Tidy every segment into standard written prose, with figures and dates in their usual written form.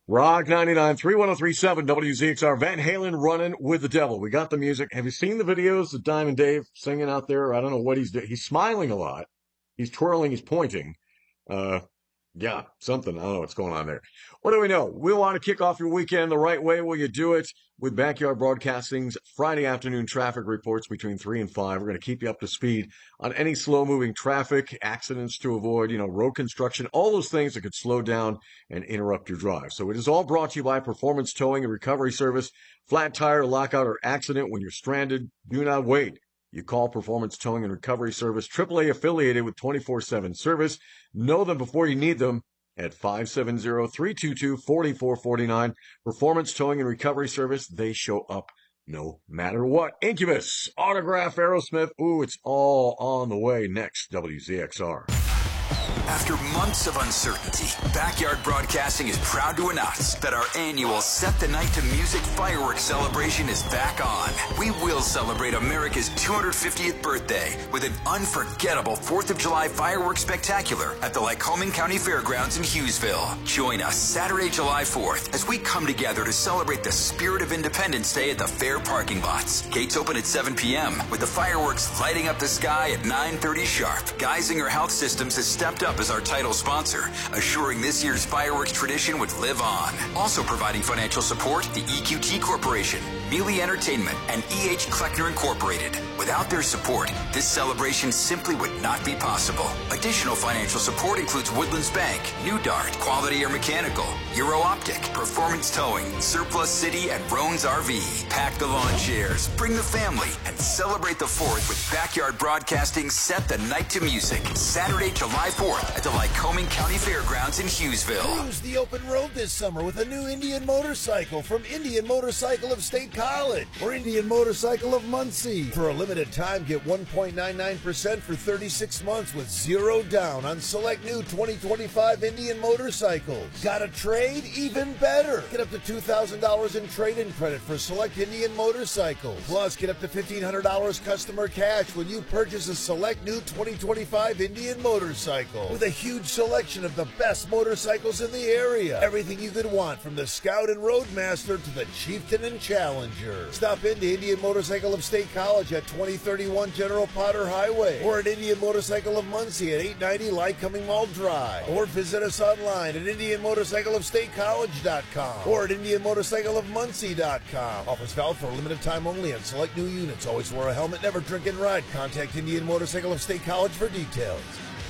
Rock 99, 31037 WZXR. Van Halen running with the devil. We got the music. Have you seen the videos of Diamond Dave singing out there? I don't know what he's doing. He's smiling a lot. He's twirling. He's pointing. Yeah, something. I don't know what's going on there. What do we know? We want to kick off your weekend the right way. Will you do it? With Backyard Broadcasting's Friday afternoon traffic reports between 3 and 5. We're going to keep you up to speed on any slow-moving traffic, accidents to avoid, road construction, all those things that could slow down and interrupt your drive. So it is all brought to you by Performance Towing and Recovery Service. Flat tire, lockout, or accident when you're stranded, do not wait. You call Performance Towing and Recovery Service, AAA affiliated with 24/7 service. Know them before you need them at 570-322-4449. Performance Towing and Recovery Service, they show up no matter what. Incubus, Autograph, Aerosmith. Ooh, it's all on the way next, WZXR. After months of uncertainty, Backyard Broadcasting is proud to announce that our annual Set the Night to Music fireworks celebration is back on. We will celebrate America's 250th birthday with an unforgettable 4th of July fireworks spectacular at the Lycoming County Fairgrounds in Hughesville. Join us Saturday, July 4th as we come together to celebrate the spirit of Independence Day at the fair parking lots. Gates open at 7 p.m. with the fireworks lighting up the sky at 9:30 sharp. Geisinger Health Systems has stepped up as our title sponsor, assuring this year's fireworks tradition would live on. Also providing financial support, the EQT Corporation, Mealy Entertainment, and E.H. Kleckner Incorporated. Without their support, this celebration simply would not be possible. Additional financial support includes Woodlands Bank, New Dart, Quality Air Mechanical, Euro Optic, Performance Towing, Surplus City, and Roan's RV. Pack the lawn chairs, bring the family, and celebrate the 4th with Backyard Broadcasting Set the Night to Music. Saturday, July 4th at the Lycoming County Fairgrounds in Hughesville. Cruise the open road this summer with a new Indian motorcycle from Indian Motorcycle of State College or Indian Motorcycle of Muncie. For a limited time, get 1.99% for 36 months with zero down on select new 2025 Indian motorcycles. Got a trade? Even better. Get up to $2,000 in trade-in credit for select Indian motorcycles. Plus, get up to $1,500 customer cash when you purchase a select new 2025 Indian motorcycle. With a huge selection of the best motorcycles in the area. Everything you could want, from the Scout and Roadmaster to the Chieftain and Challenger. Stop into Indian Motorcycle of State College at 2031 General Potter Highway, or at Indian Motorcycle of Muncie at 890 Lycoming Mall Drive, or visit us online at IndianMotorcycleofStateCollege.com or at IndianMotorcycleofMuncie.com. Offers valid for a limited time only on select new units. Always wear a helmet, never drink and ride. Contact Indian Motorcycle of State College for details.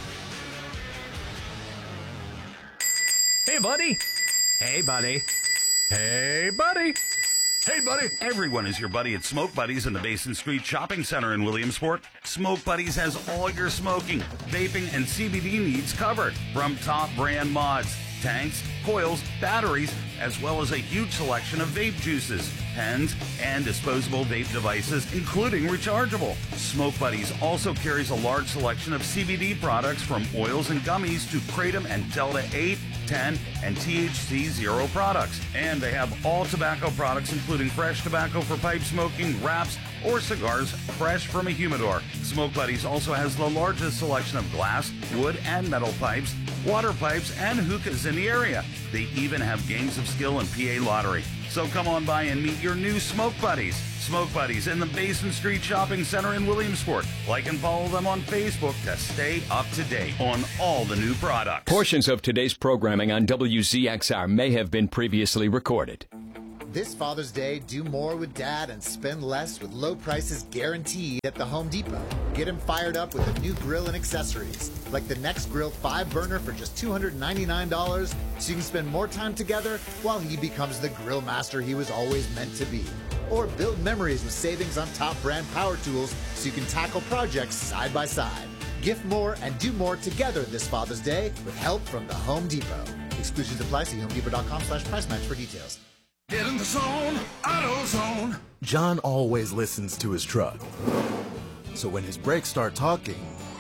Hey, buddy. Hey, buddy. Hey, buddy. Hey, buddy. Everyone is your buddy at Smoke Buddies in the Basin Street Shopping Center in Williamsport. Smoke Buddies has all your smoking, vaping, and CBD needs covered. From top brand mods, tanks, coils, batteries, as well as a huge selection of vape juices, pens, and disposable vape devices, including rechargeable. Smoke Buddies also carries a large selection of CBD products from oils and gummies to Kratom and Delta 8, 10, and THC Zero products. And they have all tobacco products, including fresh tobacco for pipe smoking, wraps, or cigars fresh from a humidor. Smoke Buddies also has the largest selection of glass, wood, and metal pipes, water pipes, and hookahs in the area. They even have games of skill and PA lottery. So come on by and meet your new Smoke Buddies. Smoke Buddies in the Basin Street Shopping Center in Williamsport. Like and follow them on Facebook to stay up to date on all the new products. Portions of today's programming on WZXR may have been previously recorded. This Father's Day, do more with Dad and spend less with low prices guaranteed at the Home Depot. Get him fired up with a new grill and accessories, like the Next Grill 5-burner for just $299, so you can spend more time together while he becomes the grill master he was always meant to be. Or build memories with savings on top brand power tools so you can tackle projects side by side. Gift more and do more together this Father's Day with help from the Home Depot. Exclusions apply. See HomeDepot.com/price match for details. Get in the zone, AutoZone. John always listens to his truck. So when his brakes start talking,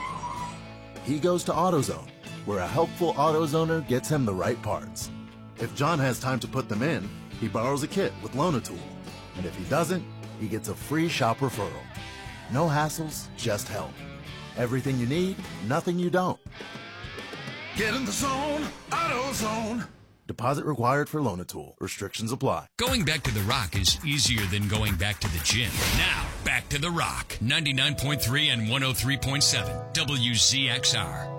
he goes to AutoZone, where a helpful AutoZoner gets him the right parts. If John has time to put them in, he borrows a kit with Loan-A-Tool. And if he doesn't, he gets a free shop referral. No hassles, just help. Everything you need, nothing you don't. Get in the zone, AutoZone. Deposit required for Loan-A-Tool. Restrictions apply. Going back to the Rock is easier than going back to the gym. Now, back to the Rock. 99.3 and 103.7 WZXR.